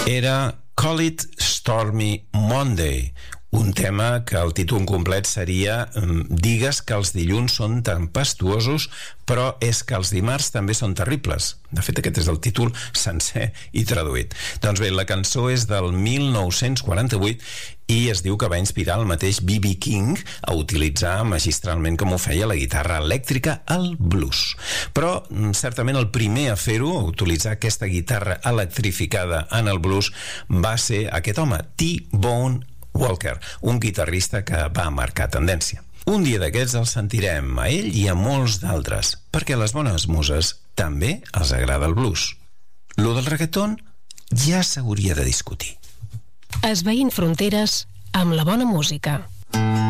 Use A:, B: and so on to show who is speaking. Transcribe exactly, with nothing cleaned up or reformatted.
A: Era Call It Stormy Monday, un tema que el títol complet seria Digues que els dilluns són tempestuosos, però és que els dimarts també són terribles. De fet, aquest és el títol sencer i traduït. Doncs bé, la cançó és del mil nou-cents quaranta-vuit i es diu que va inspirar el mateix B B King a utilitzar magistralment, com ho feia, la guitarra elèctrica al blues. Però certament el primer a fer-ho, a utilitzar aquesta guitarra electrificada en el blues, va ser aquest home, T-Bone Walker, un guitarrista que va marcar tendència. Un dia d'aquests el sentirem a ell i a molts d'altres, perquè a les bones muses també els agrada el blues. Lo del reggaeton ja s'hauria de discutir.
B: Esveint fronteres amb la bona música.